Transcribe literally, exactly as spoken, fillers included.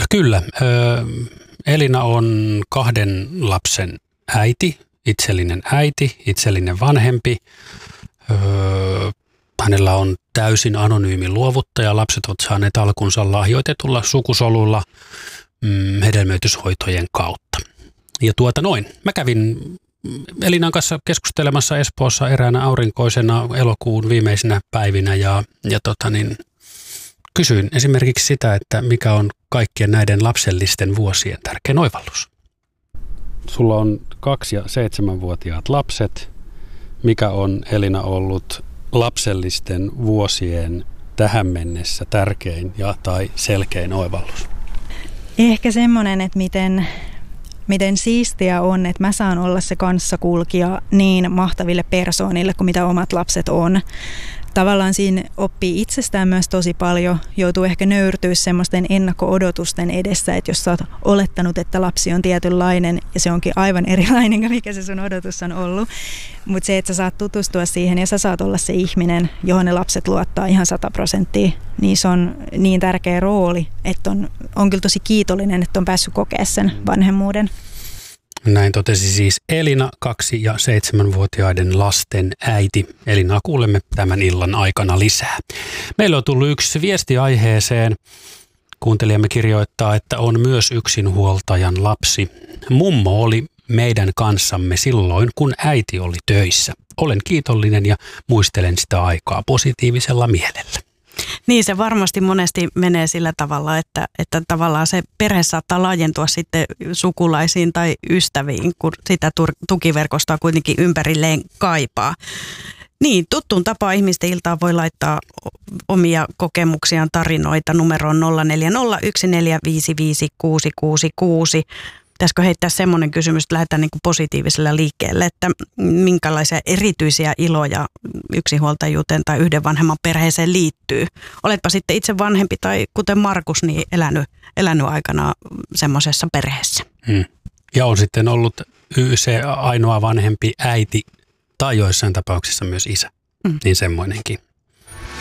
Kyllä. Elina on kahden lapsen äiti, itsellinen äiti, itsellinen vanhempi. Hänellä on täysin anonyymi luovuttaja. Lapset ovat saaneet alkunsa lahjoitetulla sukusolulla hedelmöityshoitojen kautta. Ja tuota noin. Mä kävin Elinan kanssa keskustelemassa Espoossa eräänä aurinkoisena elokuun viimeisinä päivinä ja, ja tota niin, kysyin esimerkiksi sitä, että mikä on kaikkien näiden lapsellisten vuosien tärkein oivallus. Sulla on kaksi- ja seitsemänvuotiaat lapset. Mikä on, Elina, ollut lapsellisten vuosien tähän mennessä tärkein ja tai selkein oivallus? Ehkä semmoinen, että miten, miten siistiä on, että mä saan olla se kanssakulkija niin mahtaville persoonille kuin mitä omat lapset on. Tavallaan siinä oppii itsestään myös tosi paljon, joutuu ehkä nöyrtyä semmoisten ennakko-odotusten edessä, että jos sä oot olettanut, että lapsi on tietynlainen ja se onkin aivan erilainen kuin mikä se sun odotus on ollut. Mutta se, että sä saat tutustua siihen ja sä saat olla se ihminen, johon ne lapset luottaa ihan sata prosenttia, niin se on niin tärkeä rooli, että on, on kyllä tosi kiitollinen, että on päässyt kokea sen vanhemmuuden. Näin totesi siis Elina, kaksi- ja seitsemänvuotiaiden lasten äiti. Elinaa kuulemme tämän illan aikana lisää. Meillä on tullut yksi viesti aiheeseen. Kuuntelijamme kirjoittaa, että on myös yksinhuoltajan lapsi. Mummo oli meidän kanssamme silloin, kun äiti oli töissä. Olen kiitollinen ja muistelen sitä aikaa positiivisella mielellä. Niin, se varmasti monesti menee sillä tavalla, että, että tavallaan se perhe saattaa laajentua sitten sukulaisiin tai ystäviin, kun sitä tukiverkostoa kuitenkin ympärilleen kaipaa. Niin, tuttuun tapaan ihmisten iltaan voi laittaa omia kokemuksiaan, tarinoita numeroon nolla neljä nolla yksi neljä viisi viisi kuusi kuusi kuusi. Pitäisikö heittää semmoinen kysymys, että lähdetään niin kuin positiivisella liikkeelle, että minkälaisia erityisiä iloja yksinhuoltajuuteen tai yhden vanhemman perheeseen liittyy. Oletpa sitten itse vanhempi tai kuten Markus, niin elänyt, elänyt aikana semmoisessa perheessä. Hmm. Ja on sitten ollut se ainoa vanhempi äiti tai joissain tapauksissa myös isä, hmm. niin semmoinenkin.